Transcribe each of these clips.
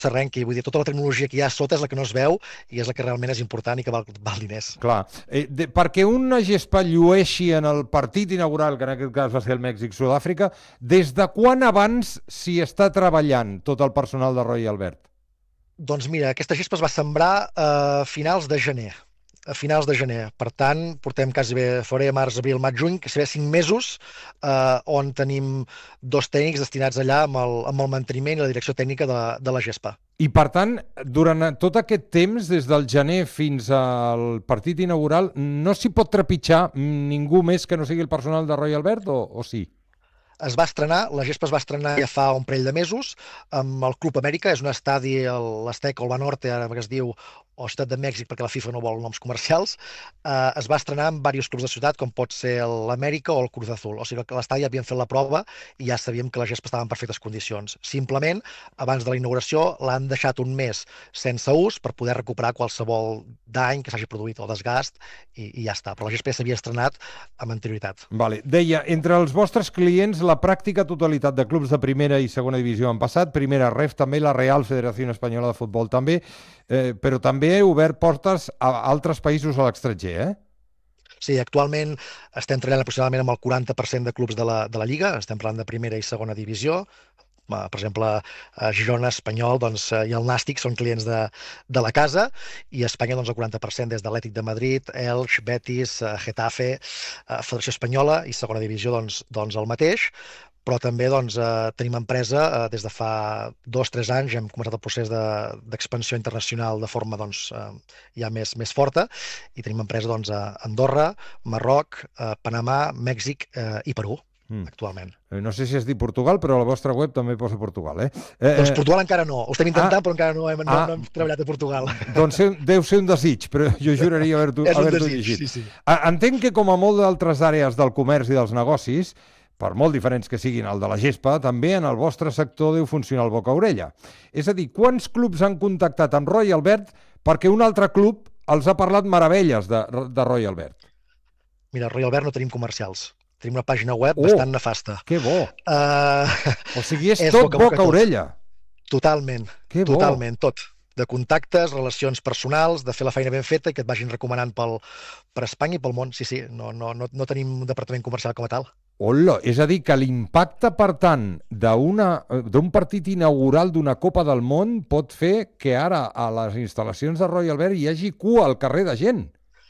s'arrenqui. Vull dir, tota la tecnologia que hi ha sota és la que no es veu i és la que realment és important i que val diners. Clar, perquè una gespa llueixi en el partit inaugural, que en aquest cas va ser el Mèxic-Sud-àfrica, des de quan abans s'hi està treballant tot el personal de Roy Albert? Doncs mira, aquesta gespa es va sembrar a finals de gener. A finals de gener. Per tant, portem quasi bé febrer, març, abril, maig, juny, que serà 5 mesos on tenim 2 tècnics destinats allà amb el manteniment i la direcció tècnica de la gespa. I, per tant, durant tot aquest temps, des del gener fins al partit inaugural, no s'hi pot trepitjar ningú més que no sigui el personal de Roy Albert, o sí? Es va estrenar, la gespa es va estrenar ja fa un parell de mesos amb el Club Amèrica, és un estadi a l'Azteca, al Banorte, ara que es diu, o Ciutat de Mèxic, perquè la FIFA no vol noms comercials. Es va estrenar amb diversos clubs de ciutat, com pot ser l'Amèrica o el Cruz Azul. O sigui que a l'estadi ja havien fet la prova i ja sabíem que la gespa estava en perfectes condicions. Simplement, abans de la inauguració, l'han deixat un mes sense ús per poder recuperar qualsevol dany que s'hagi produït o desgast i ja està. Però la gespa ja s'havia estrenat amb anterioritat. Vale. Deia, entre els vostres clients, la pràctica totalitat de clubs de primera i segona divisió han passat, primera ref també, la Real Federació Espanyola de Futbol també, però també he obert portes a altres països a l'estranger, Sí, actualment estem treballant aproximadament amb el 40% de clubs de la Lliga, estem parlant de primera i segona divisió. Per exemple, a Girona, Espanyol, doncs, i el Nàstic són clients de la casa, i a Espanya doncs, el 40% des d'Atlètic de Madrid, Elx, Betis, Getafe, Federació Espanyola, i segona divisió doncs el mateix. Però també doncs, tenim empresa des de fa 2-3 anys, hem començat el procés d'expansió internacional de forma doncs, ja més forta, i tenim empresa doncs, a Andorra, Marroc, Panamà, Mèxic i Perú, actualment. No sé si es diu Portugal, però a la vostra web també posa Portugal, Doncs Portugal encara no. Ho estem intentant, però encara no hem treballat a Portugal. Doncs deu ser un desig, però jo juraria haver-t'ho llegit. Sí. Entenc que, com a molt d'altres àrees del comerç i dels negocis, per molt diferents que siguin el de la gespa, també en el vostre sector deu funcionar el boca-orella. És a dir, quants clubs han contactat amb Roy Albert perquè un altre club els ha parlat meravelles de Roy Albert? Mira, Roy Albert no tenim comercials. Tenim una pàgina web bastant nefasta. Que bo! O sigui, és tot boca-orella. Totalment, totalment, tot. De contactes, relacions personals, de fer la feina ben feta i que et vagin recomanant per Espanya i pel món. Sí, no tenim un departament comercial com a tal. Hola, és a dir, que l'impacte, per tant, d'un partit inaugural d'una Copa del Món pot fer que ara a les instal·lacions de Roy Albert hi hagi cua al carrer de gent,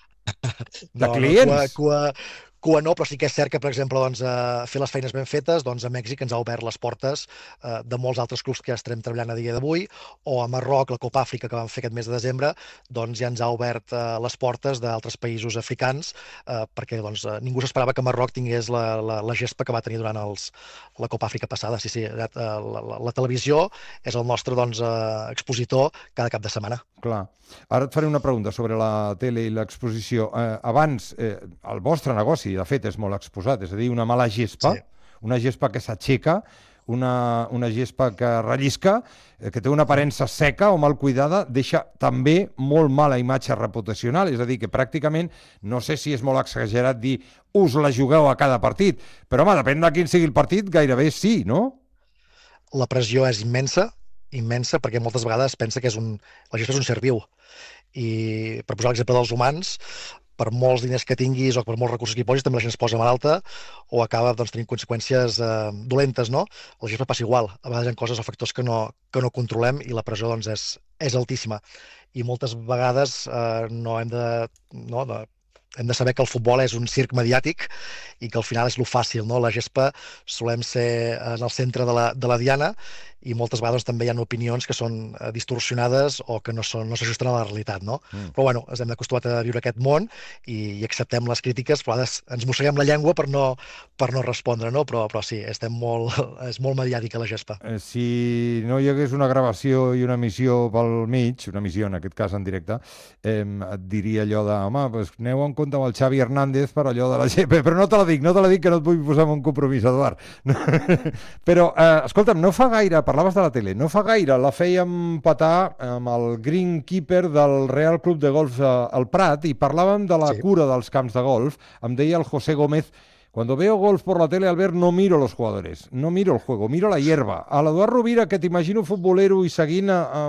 de clients. Cua no, però sí que és cert que, per exemple, doncs, fer les feines ben fetes, doncs a Mèxic ens ha obert les portes de molts altres clubs que estem treballant a dia d'avui, o a Marroc, la Copa Àfrica que vam fer aquest mes de desembre, doncs ja ens ha obert les portes d'altres països africans, perquè doncs, ningú s'esperava que Marroc tingués la gespa que va tenir durant la Copa Àfrica passada. Sí, la televisió és el nostre doncs, expositor cada cap de setmana. Clar. Ara et faré una pregunta sobre la tele i l'exposició. Abans, el vostre negoci, de fet, és molt exposat, és a dir, una mala gespa, una gespa que s'aixeca, una gespa que rellisca, que té una aparença seca o mal cuidada, deixa també molt mala imatge reputacional, és a dir, que pràcticament, no sé si és molt exagerat dir us la jugueu a cada partit, però home, depèn de quin sigui el partit, gairebé sí, no? La pressió és immensa, perquè moltes vegades es pensa que la gespa és un ser viu. I per posar l'exemple dels humans, per molts diners que tinguis o per molts recursos que hi posis, també la gent es posa malalta o acaba doncs, tenint conseqüències dolentes, no? La gespa passa igual. A vegades hi ha coses o factors que no controlem i la pressió doncs, és altíssima. I moltes vegades hem de saber que el futbol és un circ mediàtic i que al final és lo fàcil, no? La gespa solem ser en el centre de la diana i moltes vegades també hi ha opinions que són distorsionades o que no s'ajusten a la realitat, no? Però bueno, ens hem acostumat a viure aquest món i acceptem les crítiques, però a vegades ens mosseguem la llengua per no respondre, no? Però sí, és molt mediàtica la gespa. Si no hi hagués una gravació i una emissió pel mig, una emissió en aquest cas en directe, et diria allò de, home, pues aneu en compte amb el Xavi Hernández per allò de la gespa, però no te la dic que no et vull posar en un compromís, Eduard. Però, escolta'm, no fa gaire, parlaves de la tele, no fa gaire la fèiem petar amb el greenkeeper del Real Club de Golf al Prat i parlàvem de la cura dels camps de golf. Em deia el José Gómez: cuando veo golf por la tele, Albert, no miro los jugadores, no miro el juego, miro la hierba. A l'Eduard Rovira, que t'imagino futbolero i seguint